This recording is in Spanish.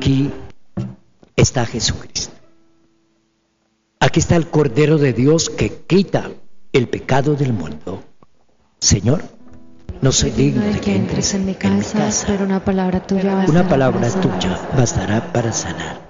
aquí está Jesucristo. Aquí está el Cordero de Dios que quita el pecado del mundo. Señor, no soy digno de que entres en mi casa, pero una palabra tuya bastará para sanar.